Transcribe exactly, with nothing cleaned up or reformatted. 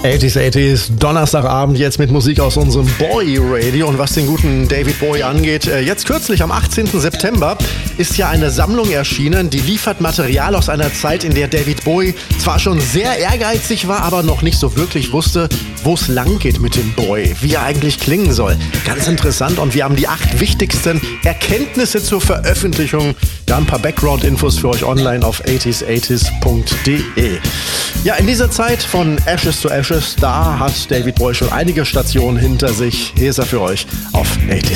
achtziger, achtziger, Donnerstagabend jetzt mit Musik aus unserem Boy Radio. Und was den guten David Bowie angeht, jetzt kürzlich am achtzehnten September ist ja eine Sammlung erschienen, die liefert Material aus einer Zeit, in der David Bowie zwar schon sehr ehrgeizig war, aber noch nicht so wirklich wusste, wo es lang geht mit dem Boy, wie er eigentlich klingen soll. Ganz interessant, und wir haben die acht wichtigsten Erkenntnisse zur Veröffentlichung. Ja, ein paar Background-Infos für euch online auf achtziger achtziger punkt de. Ja, in dieser Zeit von Ashes to Ashes, da hat David Bowie schon einige Stationen hinter sich. Hier ist er für euch auf achtziger.